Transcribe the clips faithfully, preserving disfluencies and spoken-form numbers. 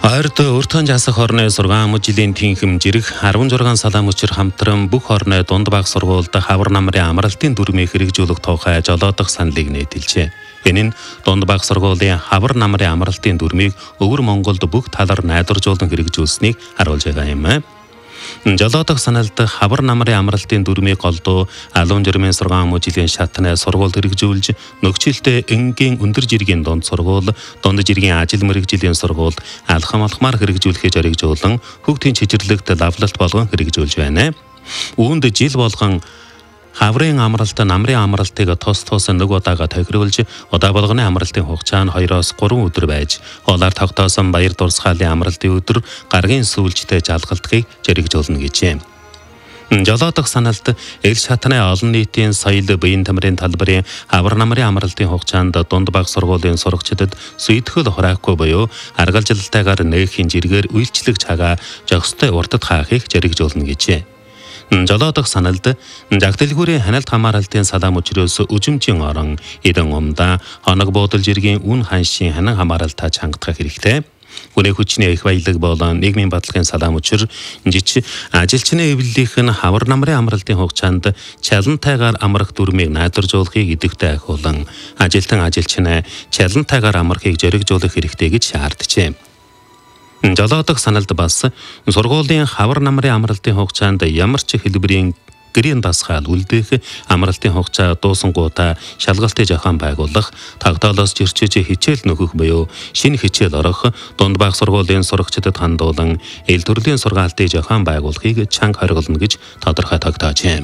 Ойрд өртөн жасах орны сургаан мужилийн тэнхэм жирэг арван зургаан салаа мөчр хамтран бүх орны дунд баг сургуульд хавар намрын амралтын дүрмийг хэрэгжүүлэх тухай жолоодох саналыг нийтэлжээ. Энэ нь дунд баг сургуулийн хавар намрын амралтын дүрмийг өвөр Монголд бүх талаар найдваржуулан хэрэгжүүлсэнийг харуулж байгаа юм. Жолоодох саналд хавар намрын амралтын дүрмийг голдуу алуун жирмийн сургаан мужилийн шатны сургуульд хэрэгжүүлж нөгчилтэй энгийн өндөр жиргийн дунд сургууль, дунд жиргийн ажил мэргэжлийн сургууль алхам алхмаар хэрэгжүүлэхээ зоригжуулан хүүхдийн чижирлэгт лавлалт болгон хэрэгжүүлж байна. Үүнд жил болгон хаврын амралт намрын амралтыг тус тус нэг удаага тохируулж удаа болгоны амралтын хугацаа нь хоёроос гурван өдөр байж хоолоор тогтоосон баяр дурсгалын амралтын өдөр гаргийн сүүлжтэй жалгалтыг зоригжуулна гэжээ. Жолоодох саналд эл шатны олон нийтийн соёл биеийн тамирын талбарын хавар намрын амралтын хугацаанд дунд баг сургуулийн сурагчдад сүйтгэл хураахгүй буюу аргалжлалтайгаар нээхийн жиргээр үйлчлэг цагаа жохстой уртад хаахыг зоригжуулна гэжээ. Жолоодох саналд жагдалгүүрийн ханалт хамааралтын салаа мөчрөөс үжимжийн орон эдэн умда хоног буудал жиргийн үн ханшийн ханан хамааралтаа чангадах хэрэгтэй. Үнэ хүчний их баялаг болон нийгмийн баталгын салаа мөчр жич ажилчны эвлэлийнх нь хавар намрын амралтын хугацаанд чалантайгаар амрах дүрмийг найдваржуулахыг идэвхтэй ахиулан ажилтан ажилчны чалантайгаар амрахыг зоригжуулах хэрэгтэй гэж шаарджээ. Жолоодох саналд бас сургуулийн хавар намрын амралтын хугацаанд ямар ч хэлбэрийн гэрийн дасгаал үлдээх амралтын хугацаа дуусангуудаа шалгалтын зохион байгуулах, тогтоолоос зөрчиж хичээл нөхөх буюу шинэ хичээл орох, дунд баг сургуулийн сурагчдад хандуулан эл төрлийн сургаалтын зохион байгуулахыг чанга хориглоно гэж тодорхой тогтоожээ.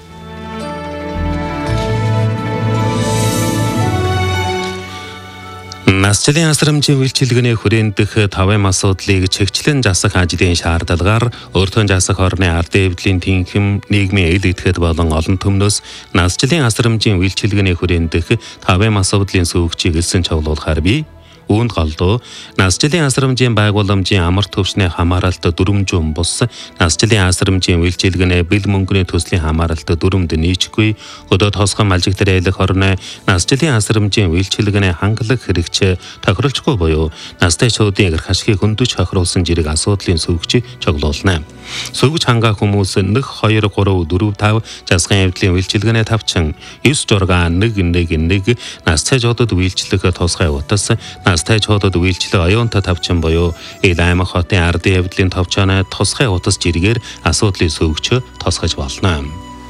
Насжилын асрамжийн үйлчилгээний хүрээндэх тавын асуудлыг чигчлэн засах ажлын шаардлагаар өөртөө засах орны ардын эвдлийн тэнхэм нийгмийн ил идэхэд болон олон төмнөөс насжилын асрамжийн үйлчилгээний хүрээндэх тавын асуудлын сүүгчийг элсэн цуглуулахаар бий. Үүнд голдуу насжилын асрамжийн байгууламжийн амар төвшний хамааралт дүрмжүүн бус насжилын асрамжийн үйлчилгээний бэл мөнгөний төслийн хамааралт дүрмд нийчгүй өдөө тосгон малжигтэр айлах орны насжилын асрамжийн үйлчилгээний хангалах хэрэгч тохиролцохгүй буюу настай шуудын эрх ашгийг хөндөж хохируулсан жирэг асуудлын сүүгчийг цуглуулна. Сүүгч хангаа хүмүүс нэг хоёр гурав дөрөв тав засгийн эвдлийн үйлчилгээний тавчин девять шесть нэг нэг нэг настай шуудад үйлчлэх тусгай утас настай шуудад үйлчлэх оюунтай тавчин буюу ил аймаг хотын ардын эвдлийн тавчааны тусгай утас жиргээр асуудлын сүүгч тосгож болно.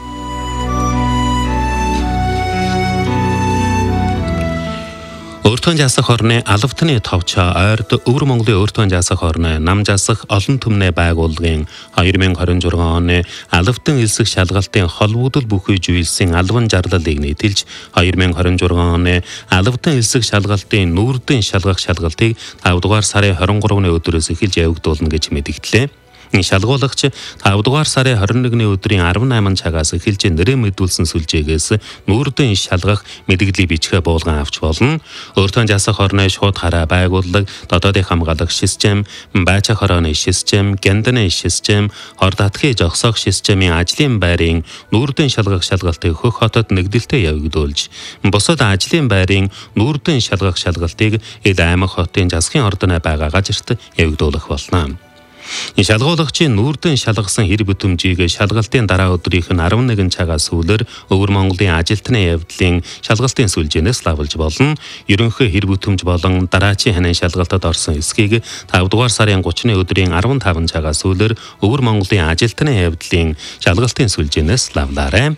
Өөртөө засах орны алавтны товчоо ойрд өвөр Монголын өөртөө засах орны нам засах олон түмний байгууллагын две тысячи двадцать шесть оны алавтан элсэх шалгалтын холбогдол бүхий жүйелсийн албан жарлалыг нийтэлж две тысячи двадцать шесть оны алавтан элсэх шалгалтын нүүрдэн шалгах шалгалтыг five дугаар сарын twenty-three-ны өдрөөс эхэлж явагдуулна гэж мэдгдлээ. Шалгуулагч five дугаар сарын twenty-first-ны өдрийн eighteen цагаас эхэлж нэрээ мэдүүлсэн сүлжээгээс нүүрдэн шалгах мэдээллийг бичгээ буулган авч болно. Өөртөө засах орны шууд хараа байгууллага, дотоодын хамгаалах систем, байцаах хорооны систем, генданы систем, хор татхын зогсоох системийн ажлын байрын нүүрдэн шалгах шалгалтыг хөх хотод нэгдэлтэй явагдуулж, бусад ажлын байрын нүүрдэн шалгах шалгалтыг ил аймаг хотын засгийн ордоны байгаа газарт явагдуулах болно. Шалгуулагчийн нүүрдэн шалгасан хэр бүтэмжийг шалгалтын дараа өдрийнх нь eleven цагаас сүүлээр өвөр Монголын ажилтны явдлын шалгалтын сүлжээнээс лавлж болно. Ерөнхий хэр бүтэмж болон дараачийн ханын шалгалтад орсон эсхийг five дугаар сарын thirty-ны өдрийн fifteen цагаас сүүлээр өвөр Монголын ажилтны явдлын шалгалтын сүлжээнээс лавлаарай.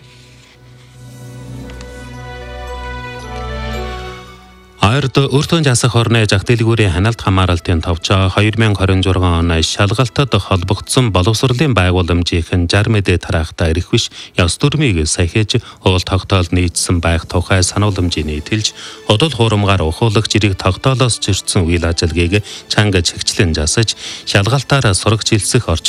Ойрд өөртөө засах орны жагдалгүүрийн ханалт хамааралтын товчоо two thousand twenty-six оны шалгалтад холбогдсон боловсролын байгууламжийн sixty мэдээ тараахтай ирэх биш ёс дүрмийг сахиж уул тогтоол нийцсэн байх тухай санууламжийг нийтэлж худал хуурмгаар ухуулах жирийг тогтоолоос зөрчсөн үйл ажиллагааг чанга чигчлэн засаж шалгалтаараа сурагч хэлсэх орчин